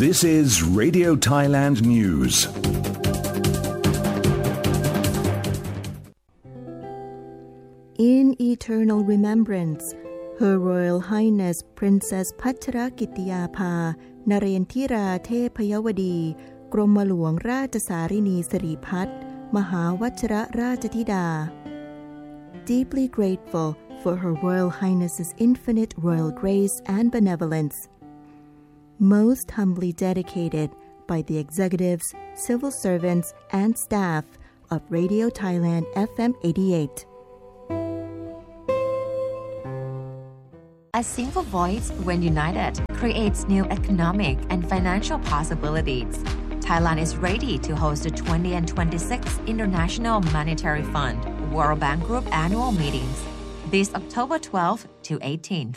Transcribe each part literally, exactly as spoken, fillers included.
This is Radio Thailand News. In eternal remembrance, Her Royal Highness Princess Pachrakittiyaphā นเรนทิราเทพยวดี กรมหลวงราชสารินีสิริพัฒน์มหาวชิรราชธิดา Deeply grateful for Her Royal Highness's infinite royal grace and benevolence. Most humbly dedicated by the executives, civil servants, and staff of Radio Thailand เอฟ เอ็ม eighty-eight. A single voice, when united, creates new economic and financial possibilities. Thailand is ready to host the twentieth and twenty-sixth International Monetary Fund World Bank Group annual meetings this October twelfth to eighteenth.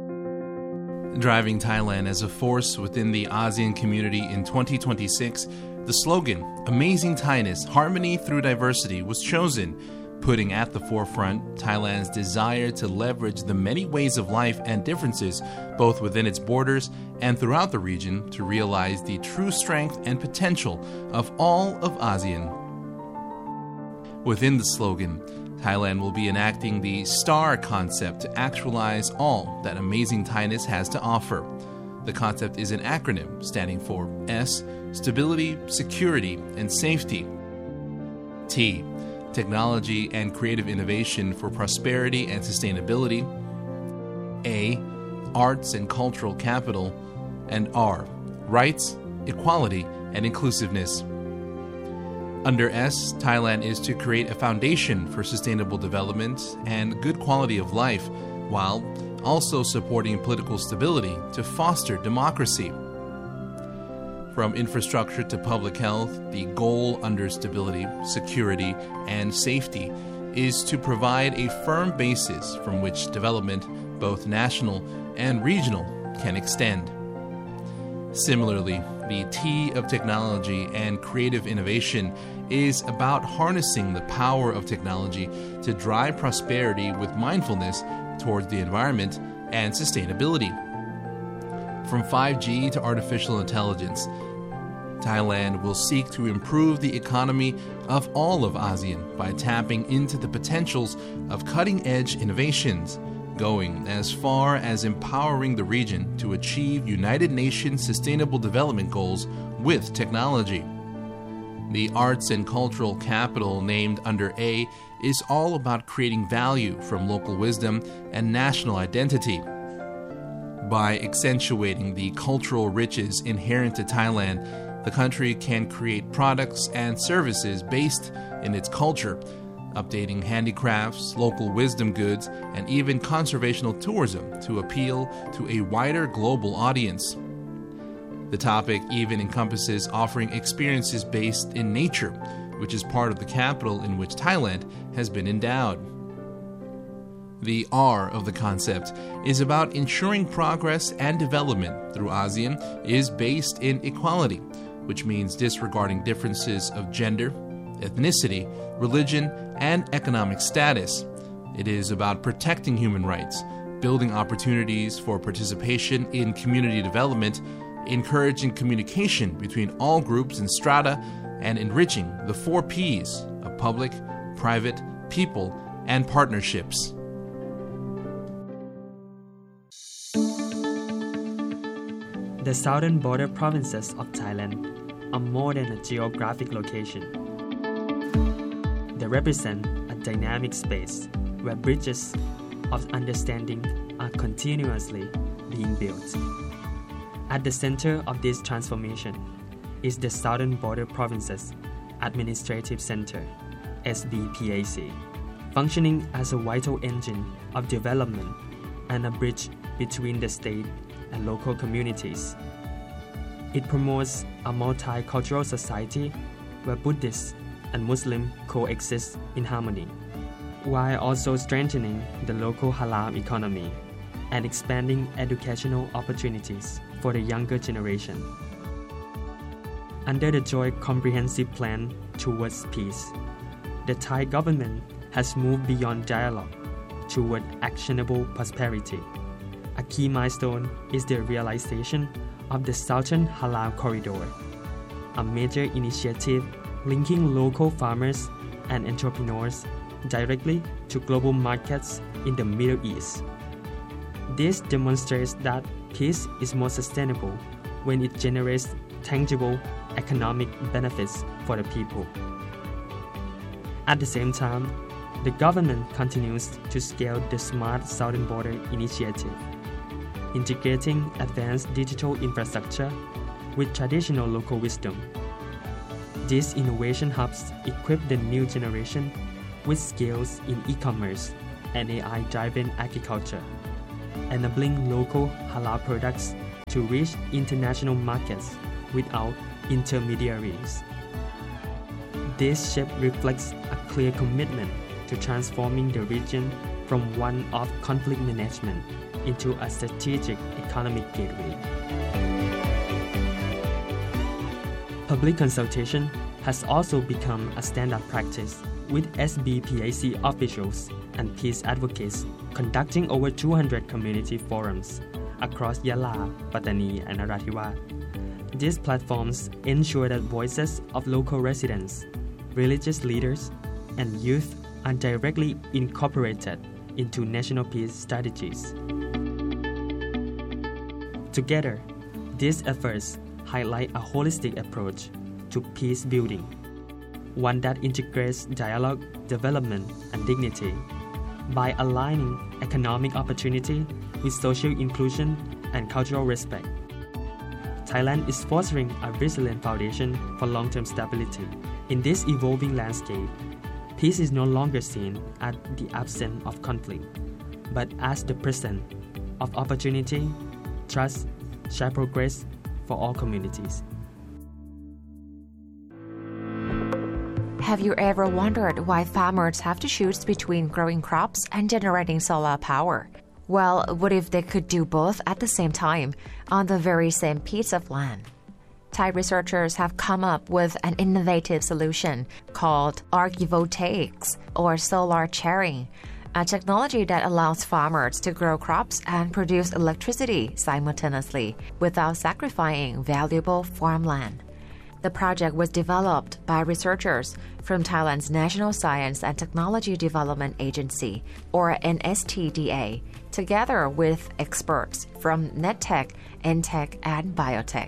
Driving Thailand as a force within the ASEAN community in twenty twenty-six, the slogan, Amazing Thainess, Harmony Through Diversity, was chosen, putting at the forefront Thailand's desire to leverage the many ways of life and differences, both within its borders and throughout the region, to realize the true strength and potential of all of ASEAN. Within the slogan, Thailand will be enacting the STAR concept to actualize all that Amazing Thainess has to offer. The concept is an acronym standing for S, Stability, Security, and Safety. T, Technology and Creative Innovation for Prosperity and Sustainability. A, Arts and Cultural Capital. And R, Rights, Equality, and Inclusiveness. Under S, Thailand is to create a foundation for sustainable development and good quality of life, while also supporting political stability to foster democracy. From infrastructure to public health, the goal under stability, security, and safety is to provide a firm basis from which development, both national and regional, can extend. Similarly, the T of technology and creative innovation is about harnessing the power of technology to drive prosperity with mindfulness towards the environment and sustainability. From five G to artificial intelligence, Thailand will seek to improve the economy of all of ASEAN by tapping into the potentials of cutting-edge innovations, going as far as empowering the region to achieve United Nations Sustainable Development Goals with technology. The Arts and Cultural Capital named under A is all about creating value from local wisdom and national identity. By accentuating the cultural riches inherent to Thailand, the country can create products and services based in its culture, updating handicrafts, local wisdom goods, and even conservational tourism to appeal to a wider global audience. The topic even encompasses offering experiences based in nature, which is part of the capital in which Thailand has been endowed. The R of the concept is about ensuring progress and development through ASEAN is based in equality, which means disregarding differences of gender, ethnicity, religion, and economic status. It is about protecting human rights, building opportunities for participation in community development, encouraging communication between all groups and strata, and enriching the four Ps of public, private, people, and partnerships. The southern border provinces of Thailand are more than a geographic location. They represent a dynamic space where bridges of understanding are continuously being built. At the center of this transformation is the Southern Border Provinces Administrative Center, S B P A C, functioning as a vital engine of development and a bridge between the state and local communities. It promotes a multicultural society where Buddhists and Muslims coexist in harmony, while also strengthening the local halal economy and expanding educational opportunities for the younger generation. Under the Joint Comprehensive Plan towards Peace, the Thai government has moved beyond dialogue toward actionable prosperity, A key milestone is the realization of the Southern Halal Corridor, a major initiative linking local farmers and entrepreneurs directly to global markets in the Middle East. This demonstrates that peace is more sustainable when it generates tangible economic benefits for the people. At the same time, the government continues to scale the Smart Southern Border Initiative, integrating advanced digital infrastructure with traditional local wisdom. These innovation hubs equip the new generation with skills in e-commerce and A I-driven agriculture, enabling local halal products to reach international markets without intermediaries. This shift reflects a clear commitment to transforming the region from one of conflict management into a strategic economic gateway. Public consultation has also become a standard practice, with S B P A C officials and peace advocates conducting over two hundred community forums across Yala, Pattani, and Narathiwat. These platforms ensure that voices of local residents, religious leaders, and youth are directly incorporated into national peace strategies. Together, these efforts highlight a holistic approach to peace building, one that integrates dialogue, development, and dignity. By aligning economic opportunity with social inclusion and cultural respect, Thailand is fostering a resilient foundation for long-term stability. In this evolving landscape, peace is no longer seen as the absence of conflict, but as the presence of opportunity, trust, shared progress for all communities. Have you ever wondered why farmers have to choose between growing crops and generating solar power? Well, what if they could do both at the same time on the very same piece of land? Thai researchers have come up with an innovative solution called agrivoltaics, or solar sharing, a technology that allows farmers to grow crops and produce electricity simultaneously without sacrificing valuable farmland. The project was developed by researchers from Thailand's National Science and Technology Development Agency, or N S T D A, together with experts from NetTech, Entech, and Biotech.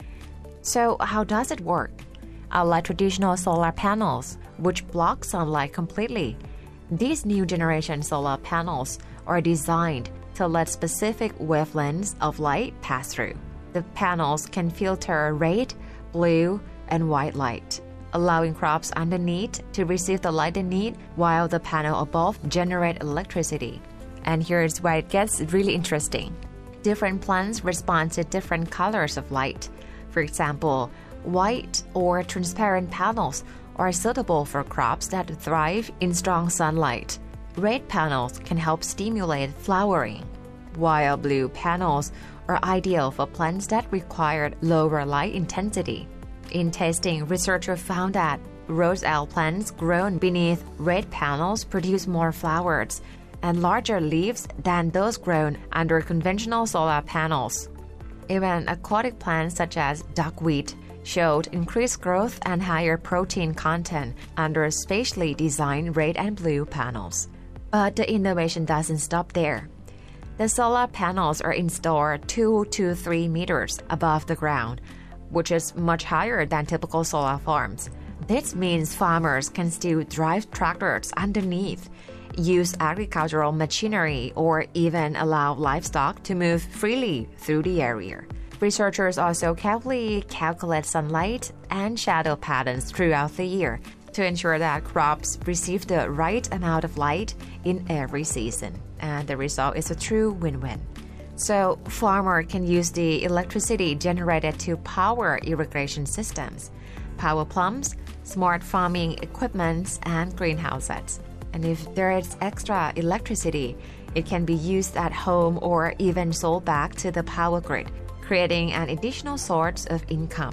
So how does it work? Unlike traditional solar panels, which block sunlight completely, these new generation solar panels are designed to let specific wavelengths of light pass through. The panels can filter red, blue, and white light, allowing crops underneath to receive the light they need while the panel above generate electricity. And here's where it gets really interesting. Different plants respond to different colors of light. For example, white or transparent panels are suitable for crops that thrive in strong sunlight. Red panels can help stimulate flowering, while blue panels are ideal for plants that require lower light intensity. In testing, researchers found that roselle plants grown beneath red panels produce more flowers and larger leaves than those grown under conventional solar panels. Even aquatic plants such as duckweed showed increased growth and higher protein content under spatially designed red and blue panels. But the innovation doesn't stop there. The solar panels are installed two to three meters above the ground, which is much higher than typical solar farms. This means farmers can still drive tractors underneath, use agricultural machinery, or even allow livestock to move freely through the area. Researchers also carefully calculate sunlight and shadow patterns throughout the year to ensure that crops receive the right amount of light in every season. And the result is a true win-win. So, farmers can use the electricity generated to power irrigation systems, power plants, smart farming equipment, and greenhouses. And if there is extra electricity, it can be used at home or even sold back to the power grid, creating an additional source of income.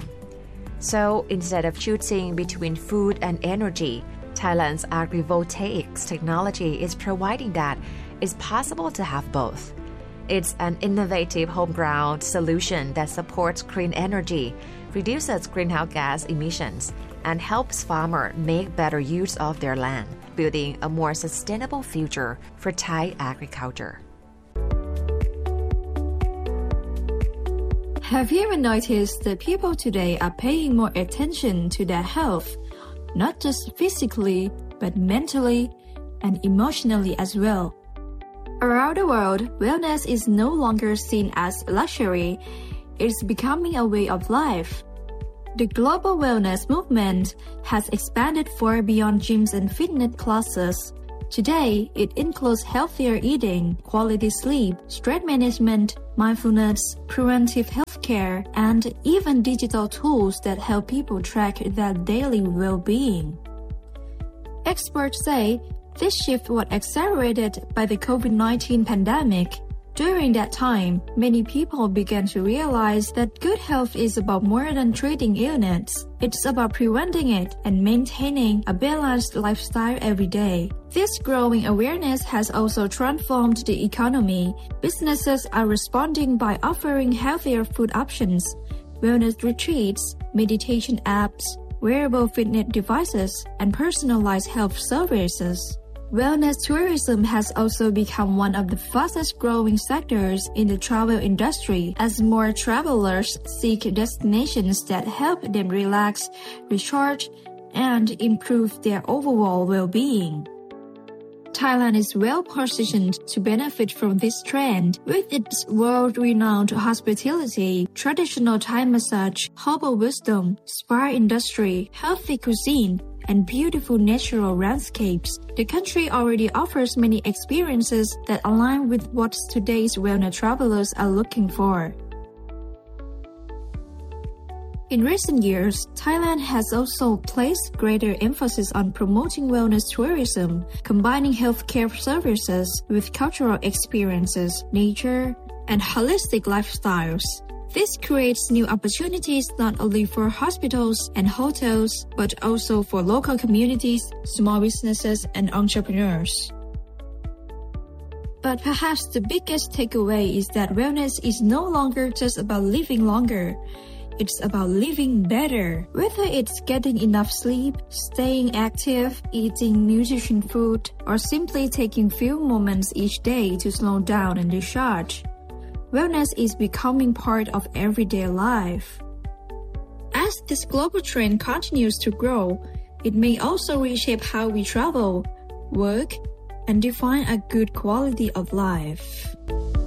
So, instead of choosing between food and energy, Thailand's agrivoltaics technology is providing that it's possible to have both. It's an innovative homegrown solution that supports clean energy, reduces greenhouse gas emissions, and helps farmers make better use of their land, building a more sustainable future for Thai agriculture. Have you ever noticed that people today are paying more attention to their health, not just physically, but mentally and emotionally as well? Around the world, wellness is no longer seen as a luxury, it's becoming a way of life. The global wellness movement has expanded far beyond gyms and fitness classes. Today, it includes healthier eating, quality sleep, stress management, mindfulness, preventive healthcare, and even digital tools that help people track their daily well-being. Experts say this shift was accelerated by the COVID nineteen pandemic. During that time, many people began to realize that good health is about more than treating illness. It's about preventing it and maintaining a balanced lifestyle every day. This growing awareness has also transformed the economy. Businesses are responding by offering healthier food options, wellness retreats, meditation apps, wearable fitness devices, and personalized health services. Wellness tourism has also become one of the fastest-growing sectors in the travel industry as more travelers seek destinations that help them relax, recharge, and improve their overall well-being. Thailand is well-positioned to benefit from this trend with its world-renowned hospitality, traditional Thai massage, herbal wisdom, spa industry, healthy cuisine, and beautiful natural landscapes. The country already offers many experiences that align with what today's wellness travelers are looking for. In recent years, Thailand has also placed greater emphasis on promoting wellness tourism, combining healthcare services with cultural experiences, nature, and holistic lifestyles. This creates new opportunities not only for hospitals and hotels, but also for local communities, small businesses, and entrepreneurs. But perhaps the biggest takeaway is that wellness is no longer just about living longer. It's about living better. Whether it's getting enough sleep, staying active, eating nutritious food, or simply taking few moments each day to slow down and recharge. Wellness is becoming part of everyday life. As this global trend continues to grow, it may also reshape how we travel, work, and define a good quality of life.